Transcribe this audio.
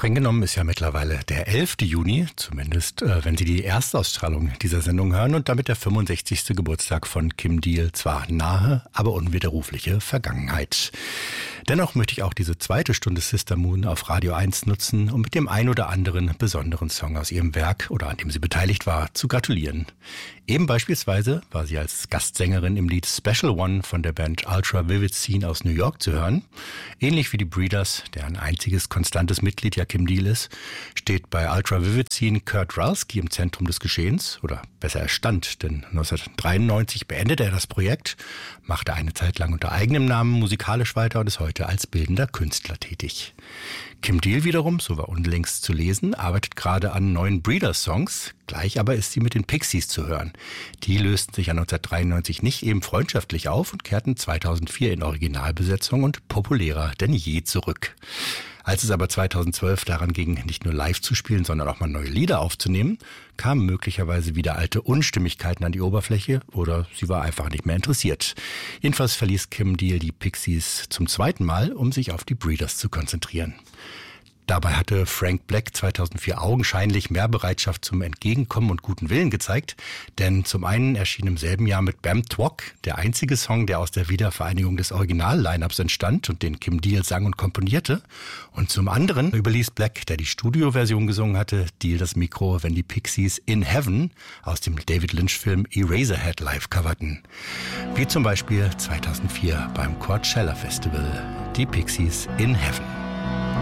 Streng genommen ist ja mittlerweile der 11. Juni, zumindest wenn Sie die Erstausstrahlung dieser Sendung hören und damit der 65. Geburtstag von Kim Deal, zwar nahe, aber unwiderrufliche Vergangenheit. Dennoch möchte ich auch diese zweite Stunde Sister Moon auf Radio 1 nutzen, um mit dem ein oder anderen besonderen Song aus ihrem Werk oder an dem sie beteiligt war, zu gratulieren. Eben beispielsweise war sie als Gastsängerin im Lied Special One von der Band Ultra Vivid Scene aus New York zu hören. Ähnlich wie die Breeders, deren einziges konstantes Mitglied ja Kim Deal ist, steht bei Ultra Vivid Scene Kurt Ralski im Zentrum des Geschehens. Oder besser, er stand, denn 1993 beendete er das Projekt, machte eine Zeit lang unter eigenem Namen musikalisch weiter und ist heute als bildender Künstler tätig. Kim Deal wiederum, so war unlängst zu lesen, arbeitet gerade an neuen Breeders-Songs. Gleich aber ist sie mit den Pixies zu hören. Die lösten sich ja 1993 nicht eben freundschaftlich auf und kehrten 2004 in Originalbesetzung und populärer denn je zurück. Als es aber 2012 daran ging, nicht nur live zu spielen, sondern auch mal neue Lieder aufzunehmen, kamen möglicherweise wieder alte Unstimmigkeiten an die Oberfläche oder sie war einfach nicht mehr interessiert. Jedenfalls verließ Kim Deal die Pixies zum zweiten Mal, um sich auf die Breeders zu konzentrieren. Dabei hatte Frank Black 2004 augenscheinlich mehr Bereitschaft zum Entgegenkommen und guten Willen gezeigt, denn zum einen erschien im selben Jahr mit Bam Twok der einzige Song, der aus der Wiedervereinigung des Original-Lineups entstand und den Kim Deal sang und komponierte, und zum anderen überließ Black, der die Studioversion gesungen hatte, Deal das Mikro, wenn die Pixies In Heaven aus dem David Lynch-Film Eraserhead live coverten. Wie zum Beispiel 2004 beim Coachella Festival, die Pixies In Heaven.